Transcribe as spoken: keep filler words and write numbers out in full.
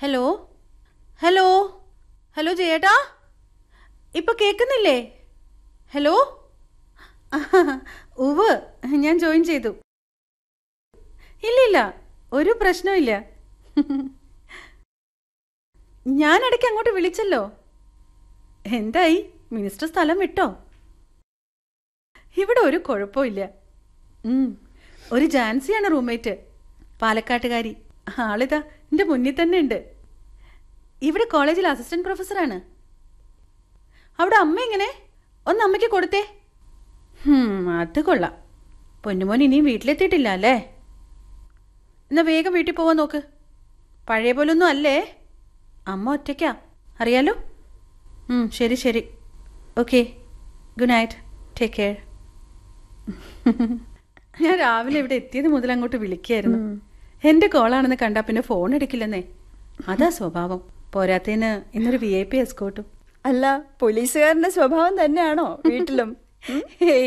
Hello hello hello ജയേട്ടാ, ഇപ്പൊ കേൾക്കുന്നില്ലേ? Hello. ഉവ്, ഞാൻ ജോയിൻ ചെയ്തു. ഇല്ലില്ല, ഒരു പ്രശ്നമില്ല. ഞാൻ ഇടയ്ക്ക് അങ്ങോട്ട് വിളിച്ചല്ലോ. എന്തായി, മിനിസ്റ്റർ സ്ഥലം വിട്ടോ? ഇവിടെ ഒരു കുഴപ്പമില്ല. ഒരു ജാൻസിയാണ് റൂംമേറ്റ്, പാലക്കാട്ടുകാരി. ആളിതാ എൻ്റെ മുന്നിൽ തന്നെ ഉണ്ട്. ഇവിടെ കോളേജിൽ അസിസ്റ്റന്റ് പ്രൊഫസറാണ്. അവിടെ അമ്മ എങ്ങനെ? ഒന്ന് അമ്മയ്ക്ക് കൊടുത്തേ. അത് കൊള്ളാം. പൊന്നുമോൻ ഇനിയും വീട്ടിലെത്തിയിട്ടില്ല അല്ലേ? എന്നാ വേഗം വീട്ടിൽ പോവാൻ നോക്ക്. പഴയ പോലൊന്നും അല്ലേ. അമ്മ ഒറ്റയ്ക്കാ, അറിയാലോ. ശരി ശരി, okay, good night, take care. ഞാൻ രാവിലെ ഇവിടെ എത്തിയത് മുതൽ അങ്ങോട്ട് വിളിക്കായിരുന്നു. എൻ്റെ കോളാണെന്ന് കണ്ടാ പിന്നെ ഫോൺ എടുക്കില്ലെന്നേ. അതാ സ്വഭാവം. പോരാത്തതിന് ഇന്നൊരു വി ഐ പി എസ്കോട്ടും. അല്ല, പോലീസുകാരന്റെ സ്വഭാവം തന്നെയാണോ വീട്ടിലും?